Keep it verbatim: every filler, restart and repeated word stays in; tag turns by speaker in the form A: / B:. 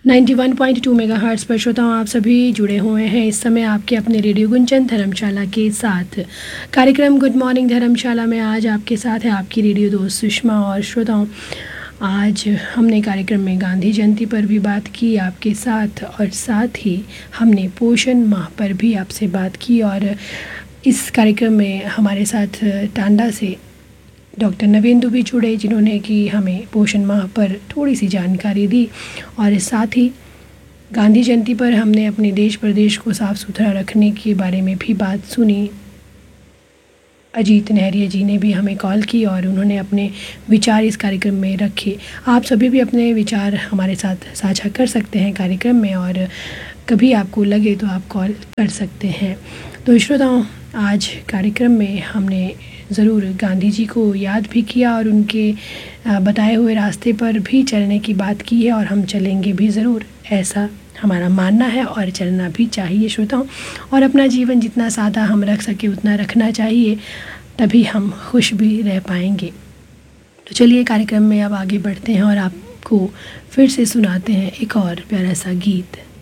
A: Ninety one point two megahertz पर श्रोताओं आप सभी जुड़े हुए हैं इस समय आपके अपने रेडियो गुंजन धर्मशाला के साथ। कार्यक्रम गुड मॉर्निंग धर्मशाला में आज आपके साथ है आपकी रेडियो दोस्त सुषमा। और श्रोताओं, आज हमने कार्यक्रम में गांधी जयंती पर भी बात की आपके साथ, और साथ ही हमने पोषण माह पर भी आपसे बात की। और इस कार्यक्रम में हमारे साथ टांडा से डॉक्टर नवेंदु भी जुड़े, जिन्होंने कि हमें पोषण माह पर थोड़ी सी जानकारी दी। और साथ ही गांधी जयंती पर हमने अपने देश प्रदेश को साफ़ सुथरा रखने के बारे में भी बात सुनी। अजीत नहरिया जी ने भी हमें कॉल की और उन्होंने अपने विचार इस कार्यक्रम में रखे। आप सभी भी अपने विचार हमारे साथ साझा कर सकते हैं कार्यक्रम में, और कभी आपको लगे तो आप कॉल कर सकते हैं। तो श्रोताओं, आज कार्यक्रम में हमने ज़रूर गांधी जी को याद भी किया और उनके बताए हुए रास्ते पर भी चलने की बात की है, और हम चलेंगे भी ज़रूर, ऐसा हमारा मानना है और चलना भी चाहिए श्रोताओं। और अपना जीवन जितना सादा हम रख सके उतना रखना चाहिए, तभी हम खुश भी रह पाएंगे। तो चलिए कार्यक्रम में अब आगे बढ़ते हैं और आपको फिर से सुनाते हैं एक और प्यारा सा गीत।